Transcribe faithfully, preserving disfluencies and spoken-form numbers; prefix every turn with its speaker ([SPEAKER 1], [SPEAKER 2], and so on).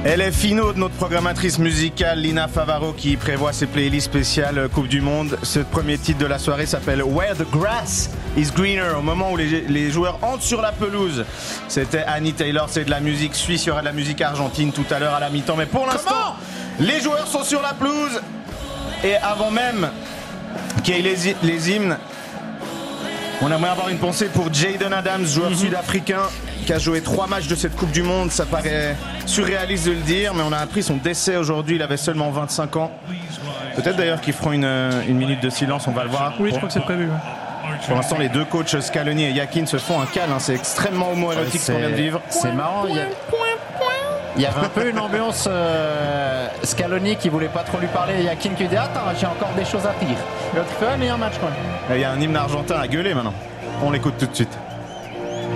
[SPEAKER 1] Elle est finaux de notre programmatrice musicale Lina Favaro qui prévoit ses playlists spéciales Coupe du Monde. Ce premier titre de la soirée s'appelle Where the Grass is Greener. Au moment où les, les joueurs entrent sur la pelouse, c'était Annie Taylor. C'est de la musique suisse, il y aura de la musique argentine tout à l'heure à la mi-temps. Mais pour l'instant, les joueurs sont sur la pelouse. Et avant même qu'il y ait les, les hymnes, on aimerait avoir une pensée pour Jaden Adams, joueur mm-hmm. sud-africain qui a joué trois matchs de cette Coupe du Monde. Ça paraît surréaliste de le dire, mais on a appris son décès aujourd'hui. Il avait seulement vingt-cinq ans. Peut-être d'ailleurs qu'ils feront une, une minute de silence, on va le voir.
[SPEAKER 2] Oui, je crois que c'est prévu. Ouais.
[SPEAKER 1] Pour l'instant, les deux coachs, Scaloni et Yakin, se font un câlin. C'est extrêmement homo-érotique ce qu'on vient de vivre.
[SPEAKER 3] C'est marrant. Il y, a... il y avait un peu une ambiance euh, Scaloni qui voulait pas trop lui parler. Et Yakin qui dit attends, j'ai encore des choses à dire. L'autre fait un meilleur match quand même.
[SPEAKER 1] Il y a un hymne argentin à gueuler maintenant. On l'écoute tout de suite.